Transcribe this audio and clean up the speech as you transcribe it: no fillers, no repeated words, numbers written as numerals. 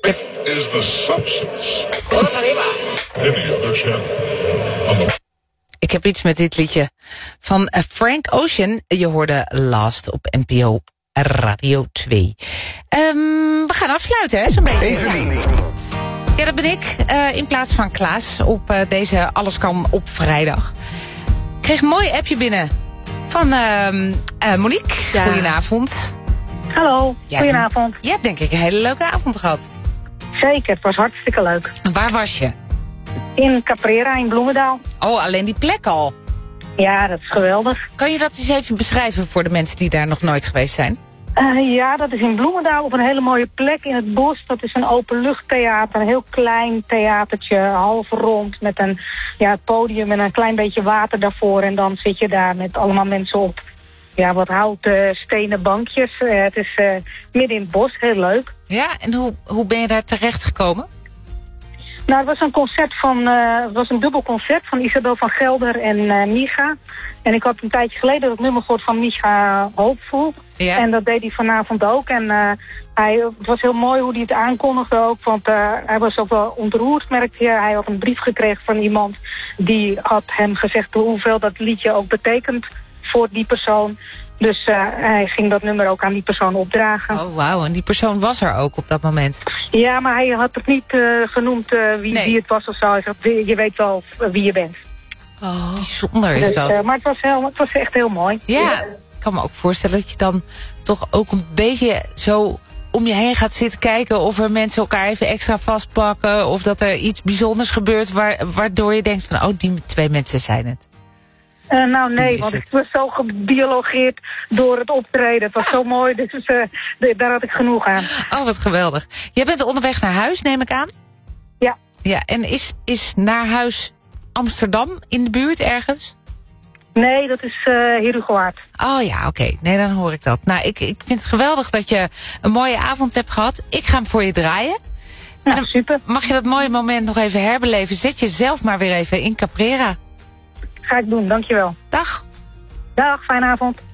is the substance. Any other channel. Ik heb iets met dit liedje van Frank Ocean. Je hoorde Last op NPO Radio 2. We gaan afsluiten, hè, zo'n beetje. Evelien. Ja, dat ben ik. In plaats van Klaas op deze Alles Kan op vrijdag. Ik kreeg een mooi appje binnen van Monique. Ja. Goedenavond. Hallo, goedenavond. Je hebt denk ik een hele leuke avond gehad. Zeker, het was hartstikke leuk. Waar was je? In Caprera in Bloemendaal. Oh, alleen die plek al. Ja, dat is geweldig. Kan je dat eens even beschrijven voor de mensen die daar nog nooit geweest zijn? Ja, dat is in Bloemendaal op een hele mooie plek in het bos. Dat is een openluchttheater, een heel klein theatertje, half rond. Met een podium en een klein beetje water daarvoor. En dan zit je daar met allemaal mensen op wat houten stenen bankjes. Het is midden in het bos, heel leuk. Ja, en hoe ben je daar terecht gekomen? Nou, het was een concert het was een dubbel concert van Isabel van Gelder en Micha. En ik had een tijdje geleden dat nummer gehoord van Micha Hopeful. Ja. En dat deed hij vanavond ook. En het was heel mooi hoe hij het aankondigde ook. Want hij was ook wel ontroerd, merkte je. Hij had een brief gekregen van iemand die had hem gezegd hoeveel dat liedje ook betekent voor die persoon. Dus hij ging dat nummer ook aan die persoon opdragen. Oh, wauw. En die persoon was er ook op dat moment? Ja, maar hij had het niet genoemd wie het was of zo. Hij zei, je weet wel wie je bent. Oh, bijzonder is dat. Maar het was echt heel mooi. Ja, ik kan me ook voorstellen dat je dan toch ook een beetje zo om je heen gaat zitten kijken of er mensen elkaar even extra vastpakken. Of dat er iets bijzonders gebeurt waardoor je denkt van, oh, die twee mensen zijn het. Nou nee, want ik was zo gebiologeerd door het optreden. Het was zo mooi, dus daar had ik genoeg aan. Oh, wat geweldig. Jij bent onderweg naar huis, neem ik aan? Ja. Ja, en is naar huis Amsterdam in de buurt ergens? Nee, dat is Herugewaard. Oh ja, oké. Nee, dan hoor ik dat. Nou, ik vind het geweldig dat je een mooie avond hebt gehad. Ik ga hem voor je draaien. Nou, super. Mag je dat mooie moment nog even herbeleven? Zet jezelf maar weer even in Caprera. Ga ik doen, dankjewel. Dag. Dag, fijne avond.